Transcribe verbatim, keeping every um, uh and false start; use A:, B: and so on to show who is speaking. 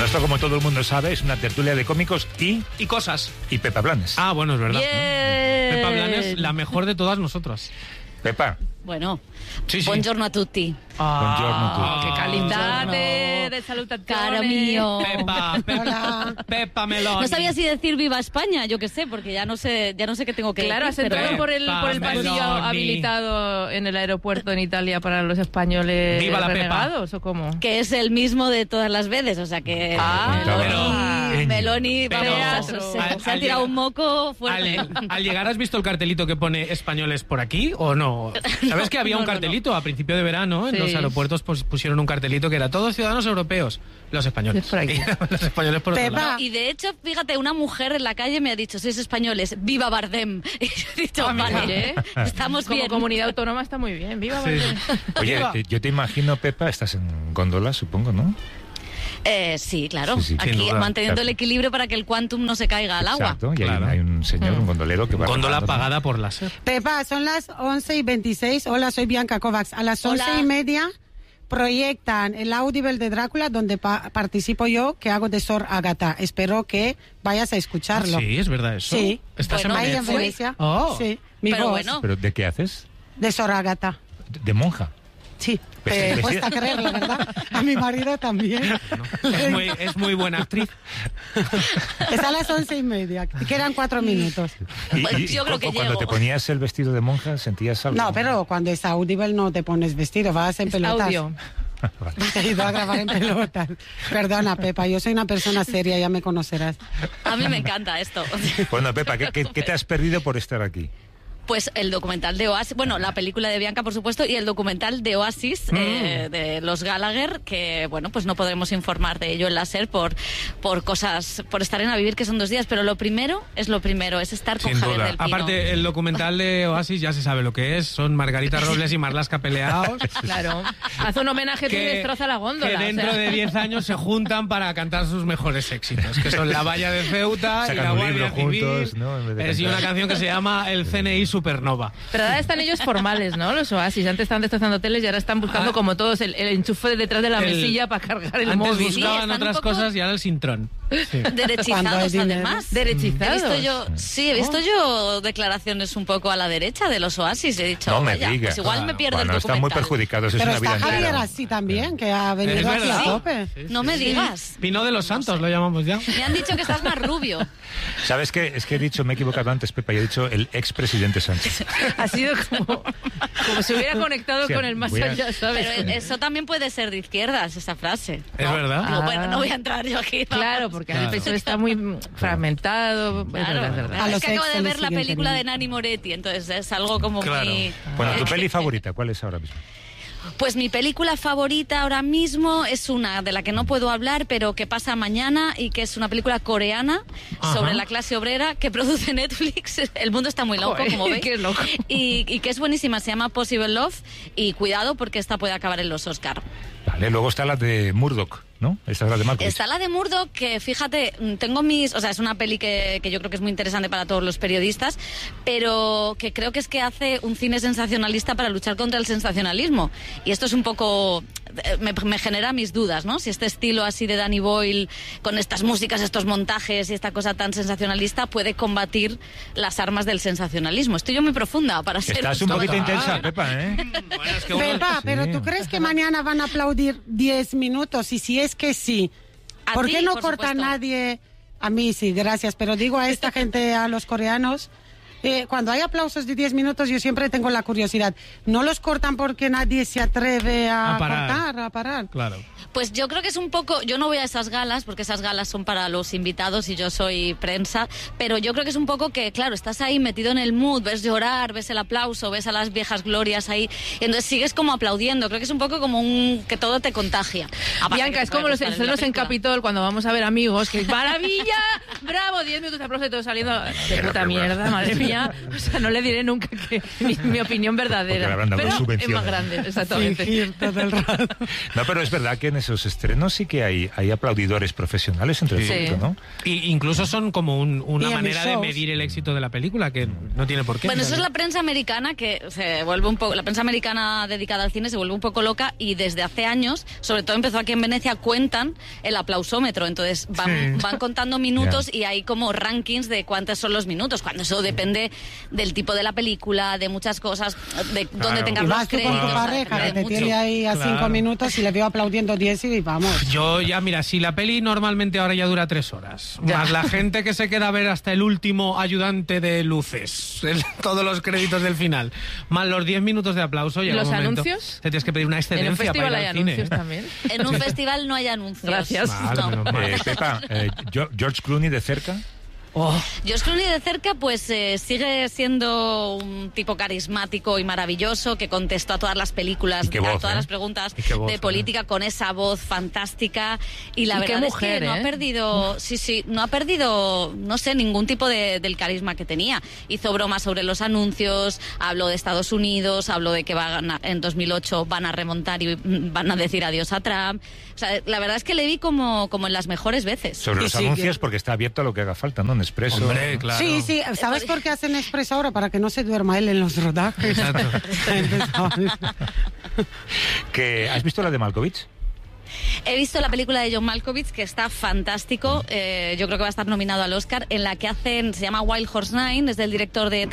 A: esto, como todo el mundo sabe, es una tertulia de cómicos y...
B: Y cosas.
A: Y Pepa Blanes.
B: Ah, bueno, es verdad.
C: Bien.
B: Pepa Blanes, la mejor de todas nosotras.
A: Pepa.
C: Bueno,
B: Sí, sí.
C: buongiorno a tutti.
A: Buongiorno, tu.
B: Ah,
D: Che calidad
C: Buongiorno.
D: de, de salutazione.
C: Caro mío.
B: Pepa, Pepa, Pepa Meloni.
C: No sabía si decir viva España, yo qué sé, porque ya no sé, ya no sé qué tengo que
D: Claro, has
C: decir. pero-
D: entrado por el,
B: Pepa
D: por el pasillo
B: Meloni.
D: habilitado en el aeropuerto en Italia para los españoles
B: Viva la Pepa.
D: renegados, ¿o cómo?
C: Que es el mismo de todas las veces, o sea que
D: Ah,
C: Meloni,
A: pero-
C: Meloni,
B: Pero-
C: vamos, se, se-
B: al-
C: se ha
B: al
C: tirado
B: llegar-
C: un moco fuerte.
B: Al, al llegar, ¿has visto el cartelito que pone españoles por aquí o no? ¿Sabes que había
C: no,
B: un
C: no,
B: cartelito a principio de verano en
D: Sí.
B: los aeropuertos? Pues pusieron un cartelito que era todos ciudadanos europeos, los españoles.
D: Es por aquí.
B: Los españoles por otro
E: Pepa.
B: lado.
C: Y de hecho, fíjate, una mujer en la calle me ha dicho, sois españoles, viva Bardem. Y yo he dicho,
B: Ah, mira.
C: vale, estamos
D: Como
C: bien.
D: comunidad autónoma está muy bien. ¡Viva
B: Sí.
D: Bardem!
A: Oye,
B: Viva.
A: te- yo te imagino, Pepa, estás en góndola, supongo, ¿no?
C: Eh, sí, claro,
A: Sí, sí, sin
C: aquí
A: duda,
C: manteniendo
A: claro.
C: el equilibrio para que el quantum no se caiga al agua.
A: Exacto, y hay,
B: Claro.
A: un, hay un señor, un gondolero que va...
B: Góndola
A: remando, ¿no?
B: pagada por láser.
E: Pepa, son las once y veintiséis. Hola, soy Bianca Kovacs. A las
C: Hola.
E: once y media proyectan el Audible de Drácula, donde pa- participo yo, que hago de Sor Agatha. Espero que vayas a escucharlo.
B: Ah, sí, es verdad eso.
E: Sí.
B: ¿Estás
C: Bueno,
B: en
E: Ahí en
B: Venecia?
E: Venecia.
B: Oh.
E: Sí, mi
C: Pero
E: voz.
C: bueno.
A: ¿Pero de qué haces?
E: De Sor Agatha.
A: De, de monja.
E: Sí,
A: Pues
E: te
A: sí,
E: cuesta
A: sí.
E: creerlo, ¿verdad? A mi marido también.
B: Es muy, es muy buena actriz.
E: Está a las once y media. Quedan cuatro minutos.
A: Y,
C: Pues
A: y-
C: yo creo que
A: cu- cuando
C: llego.
A: te ponías el vestido de monja, ¿sentías algo?
E: No, pero cuando es Audible no te pones vestido, vas en
D: Es
E: pelotas.
D: audio.
E: He ido a grabar en pelotas. Perdona, Pepa, yo soy una persona seria, ya me conocerás.
C: A mí me encanta esto.
A: Bueno, Pepa, ¿qué, qué, qué te has perdido por estar aquí?
C: Pues el documental de Oasis, bueno, la película de Bianca, por supuesto, y el documental de Oasis,
B: Mm.
C: eh, de los Gallagher, que, bueno, pues no podremos informar de ello en la SER por, por cosas, por estar en A Vivir, que son dos días, pero lo primero es lo primero, es estar con
B: Sin
C: Javier
B: duda.
C: del Pino.
B: Aparte, el documental de Oasis ya se sabe lo que es. Son Margarita Robles y Marlaska peleados.
D: Claro. Haz un homenaje tú y destroza la góndola.
B: que
D: o
B: dentro
D: sea.
B: de diez años se juntan para cantar sus mejores éxitos, que son La Valla de Ceuta y
A: Sacan
B: La
A: un
B: Guardia
A: libro
B: Civil.
A: juntos, ¿no? En vez de
B: Es y
A: cantar.
B: una canción que se llama El C N I Supernova.
D: Pero ahora están ellos formales, ¿no? Los Oasis. Antes estaban destrozando teles y ahora están buscando
B: Ah.
D: como todos el, el enchufe detrás de la
B: El-
D: mesilla para cargar el
B: Antes
D: móvil.
C: Sí,
B: buscaban
C: están un
B: otras
C: poco-
B: cosas y ahora el Sintrón. Sí.
E: Cuando hay
C: Derechizados,
E: dinero.
C: además.
D: Derechizados.
C: He visto yo, sí, he visto yo declaraciones un poco a la derecha de los Oasis. He dicho,
A: No me
C: vaya,
A: digas.
C: pues igual me pierdo
A: Bueno,
C: el
A: están muy
C: documental.
A: perjudicados, es
E: Pero
A: una vida
E: está Javier
A: entera.
E: así también, que ha
B: Es
E: venido aquí a
B: verdad.
E: tope.
B: Sí,
C: No
B: sí,
C: me
B: sí.
C: digas.
B: Pino de los Santos lo llamamos ya.
C: Me han dicho que estás más rubio.
A: ¿Sabes qué? Es que he dicho, me he equivocado antes, Pepa, y he dicho el expresidente Sánchez.
D: Ha sido como, como si hubiera conectado
A: Sí,
D: con el más
A: voy a-
D: allá, ¿sabes?
C: Pero eso también puede ser de izquierdas, esa frase.
B: Es verdad.
C: Digo,
D: Ah.
C: bueno, no voy a entrar yo aquí. vamos.
D: Claro, porque
B: Claro.
D: el P S O E está muy fragmentado. Es
C: Claro.
D: verdad, es verdad.
E: A
C: Es
E: los
C: que acabo
E: ex
C: de
E: se les
C: ver la
E: siguen
C: película de
E: teniendo.
C: Nanni Moretti, entonces es algo como
B: Claro.
C: muy...
A: Bueno, ¿tu peli favorita cuál es ahora mismo?
C: Pues mi película favorita ahora mismo es una de la que no puedo hablar, pero que pasa mañana y que es una película coreana
B: Ajá.
C: sobre la clase obrera que produce Netflix. El mundo está muy loco,
D: Joder,
C: como veis.
D: qué loco.
C: Y, y que es buenísima, se llama Possible Love y cuidado porque esta puede acabar en los Oscar.
A: Vale, luego está la de Murdoch, ¿no? Esta es la de Malkovich.
C: Está la de Murdoch, que fíjate, mm, tengo mis... O sea, es una peli que, que yo creo que es muy interesante para todos los periodistas, pero que creo que es que hace un cine sensacionalista para luchar contra el sensacionalismo. Y esto es un poco... eh, Me, me genera mis dudas, ¿no? Si este estilo así de Danny Boyle, con estas músicas, estos montajes y esta cosa tan sensacionalista, puede combatir las armas del sensacionalismo. Estoy yo muy profunda para ser...
A: Estás un poquito
B: Total.
A: intensa, Pepa, ¿eh?
B: Bueno, es que uno-
E: Pepa,
A: Sí.
E: pero ¿tú crees que mañana van a aplaudir diez minutos? Y si es que sí,
C: A
E: ¿por
C: ti,
E: qué no
C: por
E: corta
C: supuesto.
E: nadie? A mí sí, gracias, pero digo a esta gente, a los coreanos, eh, cuando hay aplausos de diez minutos yo siempre tengo la curiosidad. ¿No los cortan porque nadie se atreve a,
B: A parar.
E: cortar, a parar?
B: Claro.
C: Pues yo creo que es un poco, yo no voy a esas galas porque esas galas son para los invitados y yo soy prensa, pero yo creo que es un poco que, claro, estás ahí metido en el mood, ves llorar, ves el aplauso, ves a las viejas glorias ahí, y entonces sigues como aplaudiendo, creo que es un poco como un, que todo te contagia. Aparte
D: Bianca,
C: que
D: es
C: te puede
D: como los
C: gustar la
D: escenos en
C: película.
D: Capitol cuando vamos a ver amigos, que ¡maravilla! ¡Bravo! Diez minutos de aplauso y todos saliendo de puta
A: pero
D: mierda, madre mía. mía, o sea, no le diré nunca que mi, mi opinión
A: Porque le
D: verdadera.
A: habrán dado
D: Pero es
A: subvenciones.
D: más grande, exactamente.
E: Fingir todo el rato.
A: No, pero es verdad que en esos estrenos sí que hay, hay aplaudidores profesionales entre el
D: Sí.
A: público, ¿no?
B: Y incluso son como un-
E: Y
B: una
E: en
B: manera de
E: shows.
B: medir el éxito de la película, que no tiene por qué.
C: Bueno, eso es la prensa americana que se vuelve un poco, la prensa americana dedicada al cine se vuelve un poco loca y desde hace años, sobre todo empezó aquí en Venecia, cuentan el aplausómetro. Entonces van,
B: Sí.
C: van contando minutos
A: Ya.
C: y hay como rankings de cuántos son los minutos, cuando eso depende del tipo de la película, de muchas cosas, de dónde
B: Claro.
C: tengas
E: Y
C: los
E: vas tú con tu
C: créditos,
E: pareja,
C: de
E: que te
C: mucho.
E: tiene ahí a
B: Claro.
E: cinco minutos y le veo aplaudiendo diez y vamos.
B: Yo ya, mira, si la peli normalmente ahora ya dura tres horas,
D: Ya.
B: más la gente que se queda a ver hasta el último ayudante de luces, el- todos los créditos del final, más los diez minutos de aplauso, llega
D: ¿Los
B: un momento,
D: anuncios?
B: te tienes que pedir una
D: En un
B: excedencia para
D: festival
B: ir
D: hay
B: al cine.
D: anuncios
B: ¿eh?
D: también.
C: En un festival no hay anuncios.
D: Gracias.
B: Vale,
C: No.
B: menos mal.
A: Eh, Pepa, eh, Jo- George Clooney de cerca.
B: Oh,
C: George Clooney de cerca pues eh, sigue siendo un tipo carismático y maravilloso que contestó a todas las películas,
A: Y qué
C: a
A: voz,
C: todas
A: ¿eh?
C: las preguntas
B: Y qué voz,
C: de
B: ¿eh?
C: política con esa voz fantástica y la
D: Y qué
C: verdad
D: mujer,
C: es que no
D: ¿eh?
C: ha perdido, sí, sí, no ha perdido, no sé, ningún tipo de, del carisma que tenía. Hizo bromas sobre los anuncios, habló de Estados Unidos, habló de que va a ganar, en dos mil ocho van a remontar y mm, van a decir adiós a Trump. O sea, la verdad es que le vi como, como en las mejores veces.
A: Sobre
E: Y
A: los
E: sí,
A: anuncios,
E: que-
A: porque está abierto a lo que haga falta, ¿no? En Expreso.
B: hombre, claro.
E: Sí, sí, ¿sabes por qué hacen expreso ahora? Para que no se duerma él en los rodajes.
B: Exacto.
E: Entonces,
A: Que, ¿has visto la de Malkovich?
C: He visto la película de John Malkovich, que está fantástico. Eh, yo creo que va a estar nominado al Oscar, en la que hacen, se llama Wild Horse Nine, es del director de